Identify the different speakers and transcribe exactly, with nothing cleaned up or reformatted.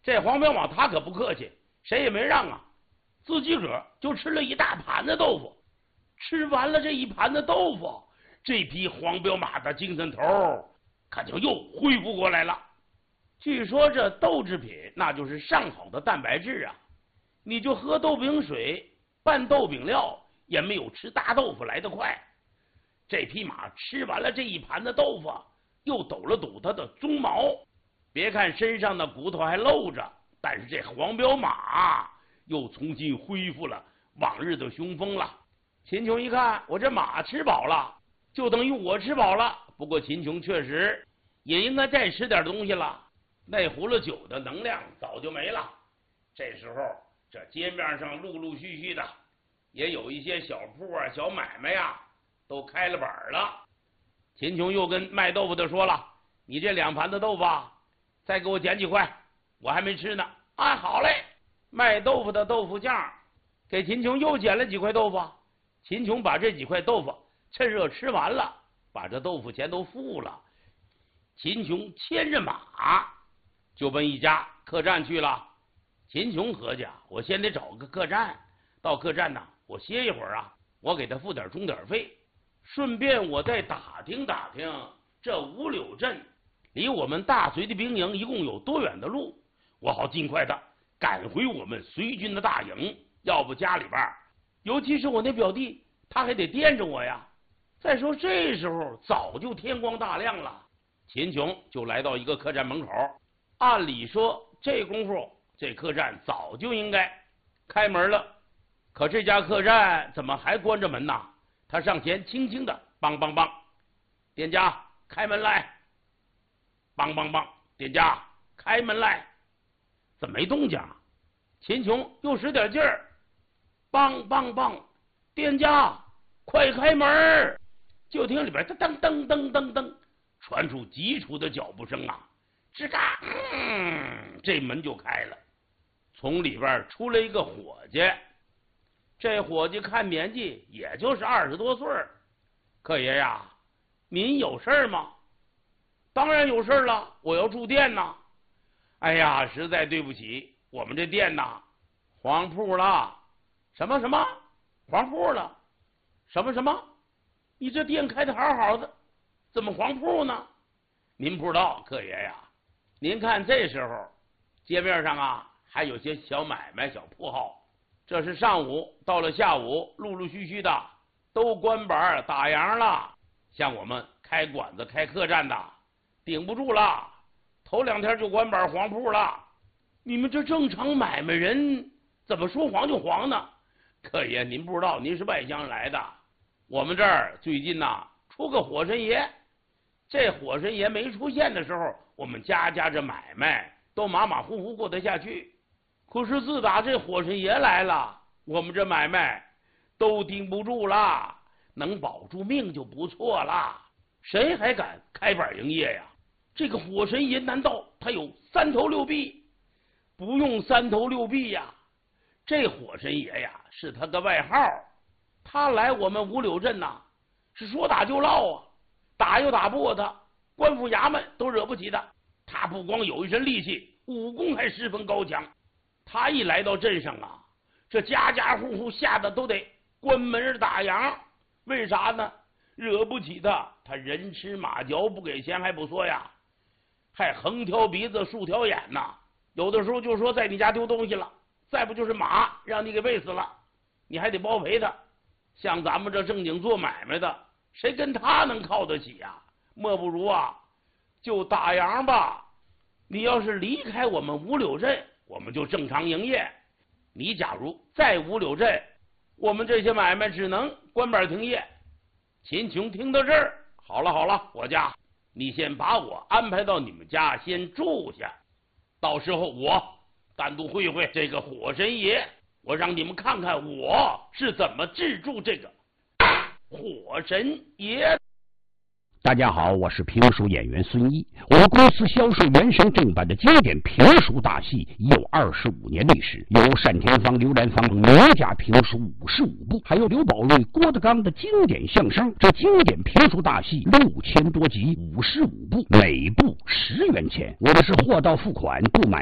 Speaker 1: 这黄彪马他可不客气，谁也没让啊，自己个儿就吃了一大盘子豆腐。吃完了这一盘子豆腐，这匹黄彪马的精神头可就又恢复过来了。据说这豆制品那就是上好的蛋白质啊，你就喝豆饼水拌豆饼料也没有吃大豆腐来得快。这匹马吃完了这一盘子豆腐，又抖了抖它的鬃毛，别看身上的骨头还露着，但是这黄彪马又重新恢复了往日的雄风了。秦琼一看，我这马吃饱了，就等于我吃饱了。不过秦琼确实也应该再吃点东西了，那壶了酒的能量早就没了。这时候这街面上陆陆续续的也有一些小铺啊、小买卖呀、啊、都开了板了。秦琼又跟卖豆腐的说了，你这两盘子豆腐啊，再给我捡几块，我还没吃呢。啊，好嘞。卖豆腐的豆腐匠给秦琼又捡了几块豆腐。秦琼把这几块豆腐趁热吃完了，把这豆腐钱都付了。秦琼牵着马就奔一家客栈去了。秦琼合计，我先得找个客栈，到客栈呢，我歇一会儿啊，我给他付点钟点费，顺便我再打听打听这五柳镇离我们大隋的兵营一共有多远的路，我好尽快的赶回我们隋军的大营。要不家里边尤其是我那表弟，他还得惦着我呀。再说这时候早就天光大亮了，秦琼就来到一个客栈门口。按理说这功夫这客栈早就应该开门了，可这家客栈怎么还关着门呢？他上前轻轻的梆梆梆，店家开门来。梆梆梆，店家开门来。怎么没动静？秦琼又使点劲儿，梆梆梆，店家快开门！就听里边噔噔噔噔噔传出急促的脚步声啊，吱嘎，嗯，这门就开了。从里边出来一个伙计，这伙计看年纪也就是二十多岁。客爷呀，您有事吗？当然有事了，我要住店呢。哎呀，实在对不起，我们这店呐黄铺了。什么什么黄铺了？什么什么？你这店开的好好的，怎么黄铺呢？您不知道，客爷呀，您看这时候街面上啊还有些小买卖小铺号，这是上午，到了下午陆陆续续的都关板打烊了。像我们开馆子开客栈的顶不住了，头两天就关板黄铺了。你们这正常买卖人怎么说黄就黄呢？客爷您不知道，您是外乡来的，我们这儿最近呐出个火神爷，这火神爷没出现的时候，我们家家这买卖都马马虎虎过得下去。可是自打这火神爷来了，我们这买卖都顶不住了，能保住命就不错了，谁还敢开板营业呀？这个火神爷难道他有三头六臂？不用三头六臂呀，这火神爷呀是他个外号。他来我们五柳镇呐，是说打就唠啊，打又打不过他，官府衙门都惹不起他。他不光有一身力气，武功还十分高强。他一来到镇上啊，这家家户户吓得都得关门打烊。为啥呢？惹不起他，他人吃马嚼，不给钱还不说呀，还横挑鼻子竖挑眼呐。有的时候就说在你家丢东西了，再不就是马让你给喂死了，你还得包赔他。像咱们这正经做买卖的，谁跟他能靠得起呀？莫不如啊就打烊吧。你要是离开我们五柳镇，我们就正常营业。你假如在五柳镇，我们这些买卖只能关板停业。秦琼听到这儿，好了好了，伙计，你先把我安排到你们家先住下，到时候我单独会会这个火神爷，我让你们看看我是怎么治住这个火神爷。
Speaker 2: 大家好，我是评书演员孙毅。我们公司销售原声正版的经典评书大戏已有二十五年历史，有单田芳、刘兰芳名家评书五十五部，还有刘宝瑞、郭德纲的经典相声。这经典评书大戏六千多集，五十五部，每部十元钱。我们是货到付款，不买